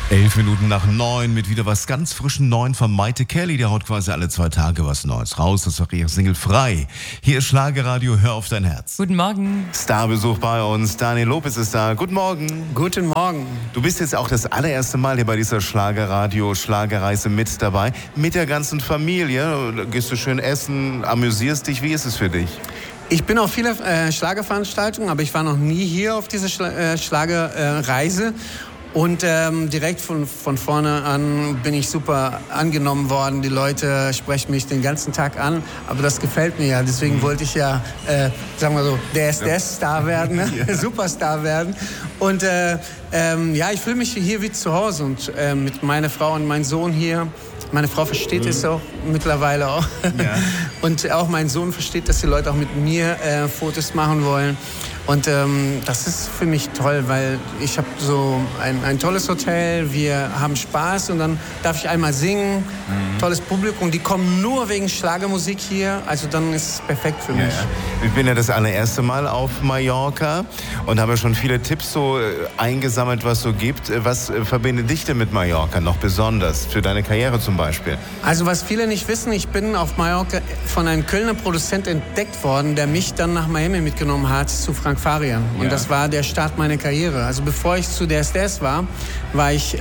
11:09 mit wieder was ganz frischen Neuen von Maite Kelly. Der haut quasi alle 2 Tage was Neues raus. Das war ihre Single Frei. Hier ist Schlagerradio, hör auf dein Herz. Guten Morgen. Starbesuch bei uns. Daniel Lopez ist da. Guten Morgen. Guten Morgen. Du bist jetzt auch das allererste Mal hier bei dieser Schlagerradio-Schlagerreise mit dabei. Mit der ganzen Familie. Gehst du schön essen, amüsierst dich. Wie ist es für dich? Ich bin auf viele Schlagerveranstaltungen, aber ich war noch nie hier auf dieser Schlagerreise. Und direkt von vorne an bin ich super angenommen worden. Die Leute sprechen mich den ganzen Tag an, aber das gefällt mir ja. Deswegen wollte ich ja, sagen wir so, der Star werden, ne? Ja. Superstar werden. Und ja, ich fühle mich hier wie zu Hause und mit meiner Frau und meinem Sohn hier. Meine Frau versteht es auch mittlerweile auch. Ja. Und auch mein Sohn versteht, dass die Leute auch mit mir Fotos machen wollen. Und das ist für mich toll, weil ich habe so ein tolles Hotel, wir haben Spaß und dann darf ich einmal singen, tolles Publikum, die kommen nur wegen Schlagermusik hier, also dann ist es perfekt für mich. Ja. Ich bin ja das allererste Mal auf Mallorca und habe schon viele Tipps so eingesammelt, was so gibt. Was verbindet dich denn mit Mallorca noch besonders, für deine Karriere zum Beispiel? Also was viele nicht wissen, ich bin auf Mallorca von einem Kölner Produzent entdeckt worden, der mich dann nach Miami mitgenommen hat, zu Frank Farian. Und das war der Start meiner Karriere. Also bevor ich zu der SDS war ich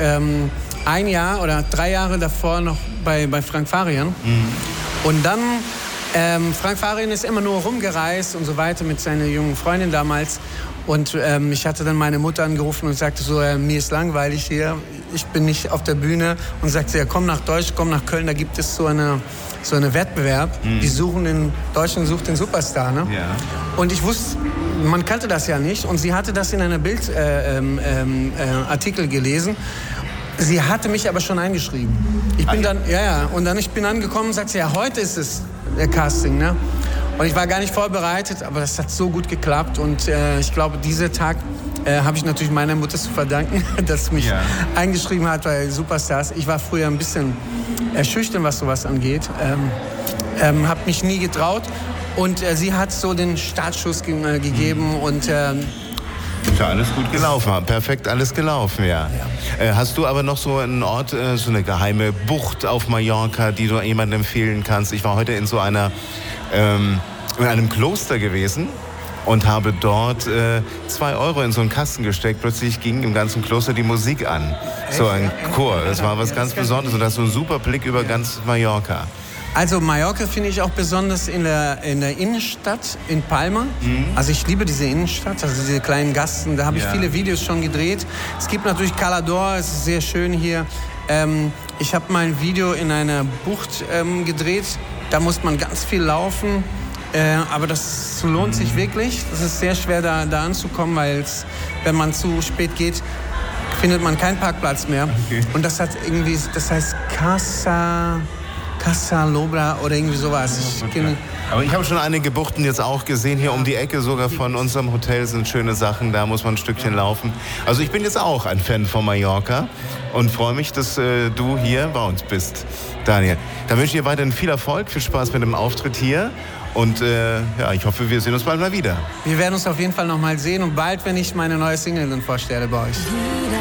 1 Jahr oder 3 Jahre davor noch bei Frank Farian. Und dann, Frank Farian ist immer nur rumgereist und so weiter mit seiner jungen Freundin damals. Und ich hatte dann meine Mutter angerufen und sagte so, mir ist langweilig hier, ich bin nicht auf der Bühne. Und sagte, ja, komm nach Deutschland, komm nach Köln, da gibt es so eine Wettbewerb. Deutschland sucht den Superstar. Ne? Ja. Und ich wusste, man kannte das ja nicht. Und sie hatte das in einer Bild-Artikel gelesen. Sie hatte mich aber schon eingeschrieben. Ich bin ich bin angekommen und sagte, ja, heute ist es der Casting. Ne? Und ich war gar nicht vorbereitet, aber das hat so gut geklappt. Und ich glaube, dieser Tag habe ich natürlich meiner Mutter zu verdanken, dass sie mich eingeschrieben hat bei Superstars. Ich war früher ein bisschen schüchtern, was sowas angeht. Habe mich nie getraut. Und sie hat so den Startschuss gegeben und ist ja alles gut gelaufen, perfekt alles gelaufen, ja. Hast du aber noch so einen Ort, so eine geheime Bucht auf Mallorca, die du jemandem empfehlen kannst? Ich war heute in so in einem Kloster gewesen und habe dort 2 Euro in so einen Kasten gesteckt. Plötzlich ging im ganzen Kloster die Musik an. So ein Chor, das war was ganz Besonderes und das ist so ein super Blick über ganz Mallorca. Also Mallorca finde ich auch besonders in der Innenstadt in Palma. Also ich liebe diese Innenstadt, also diese kleinen Gassen, da habe ich viele Videos schon gedreht. Es gibt natürlich Cala d'Or, es ist sehr schön hier. Ich habe mal ein Video in einer Bucht gedreht, da muss man ganz viel laufen. Aber das lohnt sich wirklich. Es ist sehr schwer, da anzukommen, weil wenn man zu spät geht, findet man keinen Parkplatz mehr. Okay. Und das heißt Casa Lobra oder irgendwie sowas. Aber ich habe schon einige Buchten jetzt auch gesehen. Hier um die Ecke sogar von unserem Hotel sind schöne Sachen. Da muss man ein Stückchen laufen. Also ich bin jetzt auch ein Fan von Mallorca und freue mich, dass du hier bei uns bist, Daniel. Dann wünsche ich dir weiterhin viel Erfolg, viel Spaß mit dem Auftritt hier. Und ich hoffe, wir sehen uns bald mal wieder. Wir werden uns auf jeden Fall noch mal sehen und bald, wenn ich meine neue Single dann vorstelle bei euch.